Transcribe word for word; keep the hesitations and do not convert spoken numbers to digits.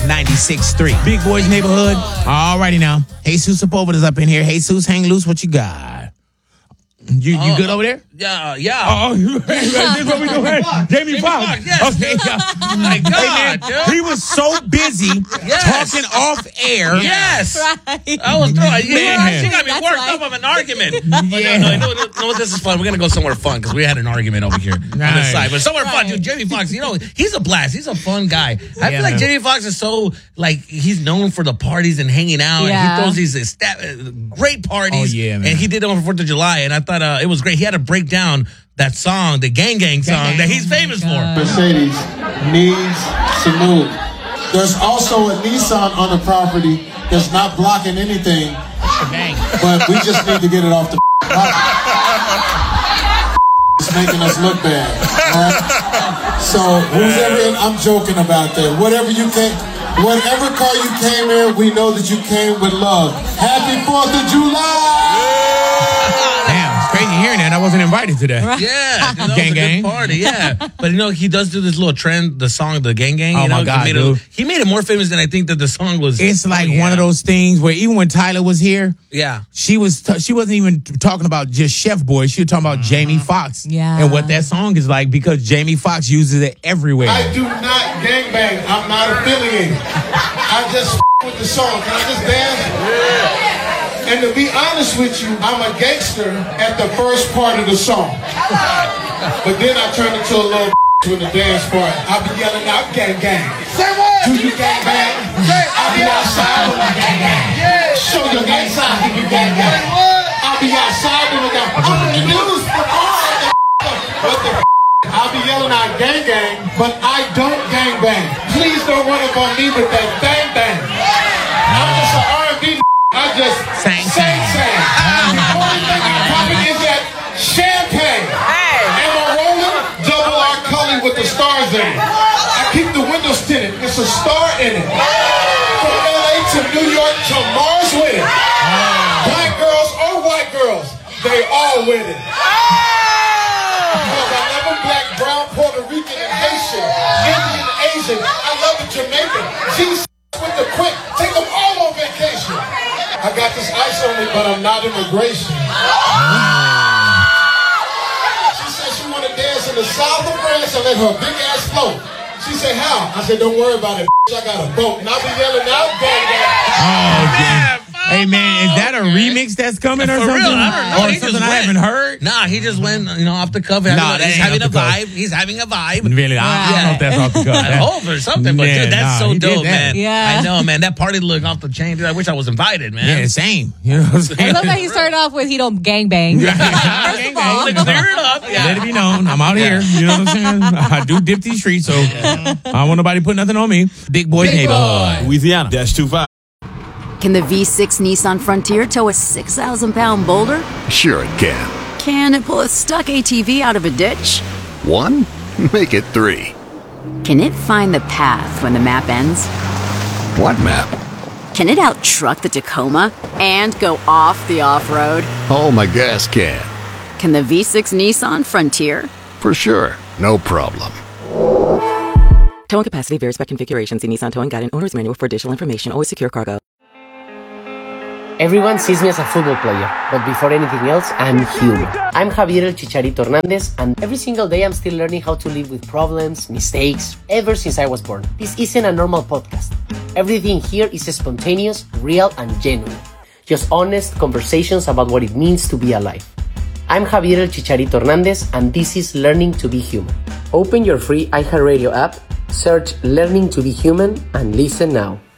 ninety-six point three. Big Boys Neighborhood. Alrighty now. Jesus Sepulveda's up in here. Jesus, hang loose. What you got? You you oh, good over there? Yeah, yeah. Oh, this is what we doing. Jamie Foxx. Yes. Okay. Oh my God, hey, man, he was so busy yes. talking off air. Yes. Right. I was throwing. Yeah, she got me That's worked right. up of an argument. Yeah. No, no, no, no, this is fun. We're gonna go somewhere fun because we had an argument over here right. on the side. But somewhere right. fun, dude. Jamie Foxx, you know, he's a blast. He's a fun guy. I yeah, feel like man. Jamie Foxx is so like he's known for the parties and hanging out. Yeah. And he throws these esta- great parties. Oh, yeah, man. And he did them for Fourth of July, and I thought uh, it was great. He had to break down that song, the Gang Gang song Gang. that he's famous for. Mercedes needs some move. There's also a Nissan on the property that's not blocking anything, but we just need to get it off the property. It's making us look bad. Right? So who's ever in, I'm joking about that. Whatever you came, whatever car you came in, we know that you came with love. Happy fourth of July! Damn, it's crazy hearing that. I wasn't invited to that. Yeah, dude, that Gang was a Gang. good party. Yeah, but you know he does do this little trend, the song, the Gang Gang. Oh, you know, my God, he made, dude. it, he made it more famous than I think that the song was. It's like oh, yeah. one of those things where even when Tyler was here, Yeah, she was t- she wasn't even talking about just Chef Boy. She was talking about Jamie Foxx Yeah. and what that song is like because Jamie Foxx uses it everywhere. I do not gangbang. I'm not affiliated. I just f- with the song. Can I just dance? Yeah. And to be honest with you, I'm a gangster at the first part of the song. But then I turn into a little in the dance part. I'll be yelling out gang gang. Say what? Do you gang bang? I'll be outside with my gang gang. Yeah. Show your gang side if you gang gang. I'll be outside with my I'm in the news for all the What the I'll be yelling out gang gang, but I don't gang bang. Please don't run up on me with that bang bang. I'm just an R and B. I just Sang, sang, sang. The only thing I'm popping is that champagne. Am I rolling? Double R. Cully with the stars in it. I keep the windows tinted. It's a star in it. From L A to New York to Mars with it. Black girls or white girls, they all with it. Because I love them black, brown, Puerto Rican, and Haitian, Indian, Asian. I love the Jamaican. She's with the quick. Take them all on vacation. I got this ice on me, but I'm not immigration. She said she want to dance in the south of France and let her big ass float. She said, how? I said, don't worry about it, I got a boat. And I'll be yelling out, gang, gang. Oh, damn. Hey, man, is that a remix that's coming or For something? real, I don't know. Or He something just I went. haven't heard? Nah, he just went, you know, off the cuff. Having Nah, a- that he's ain't having a off the cuff. vibe. He's having a vibe. Really, I, I don't know if that's off the cuff. I hope or something, but Yeah, dude, that's nah, so he did dope, that. man. Yeah. I know, man. That party look off the chain, dude. I wish I was invited, man. Yeah, same. You know what I'm saying? I love that he started off with he don't gangbang. Yeah. First of all. To clear it up. Yeah. Let it be known. I'm out here. You know what I'm saying? I do dip these streets, so I don't want nobody put nothing on me. Big Boys Big Neighborhood. Louisiana. Dash two five. Can the V six Nissan Frontier tow a six thousand pound boulder? Sure it can. Can it pull a stuck A T V out of a ditch? One? Make it three. Can it find the path when the map ends? What map? Can it out-truck the Tacoma and go off the off-road? Oh, my gas can. Can the V six Nissan Frontier? For sure. No problem. Towing capacity varies by configuration. See Nissan Towing Guide and Owner's Manual for additional information. Always secure cargo. Everyone sees me as a football player, but before anything else, I'm human. I'm Javier El Chicharito Hernandez, and every single day I'm still learning how to live with problems, mistakes, ever since I was born. This isn't a normal podcast. Everything here is spontaneous, real, and genuine. Just honest conversations about what it means to be alive. I'm Javier El Chicharito Hernandez, and this is Learning to be Human. Open your free iHeartRadio app, search Learning to be Human, and listen now.